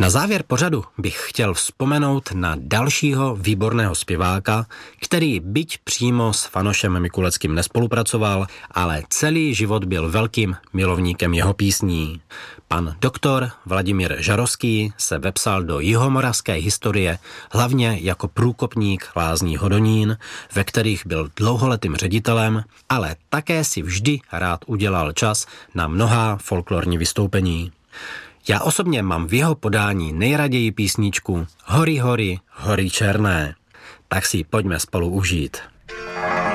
Na závěr pořadu bych chtěl vzpomenout na dalšího výborného zpěváka, který byť přímo s Fanošem Mikuleckým nespolupracoval, ale celý život byl velkým milovníkem jeho písní. Pan doktor Vladimír Žarovský se vepsal do jihomoravské historie hlavně jako průkopník lázní Hodonín, ve kterých byl dlouholetým ředitelem, ale také si vždy rád udělal čas na mnohá folklorní vystoupení. Já osobně mám v jeho podání nejraději písničku Hory, hory, hory černé. Tak si ji pojďme spolu užít.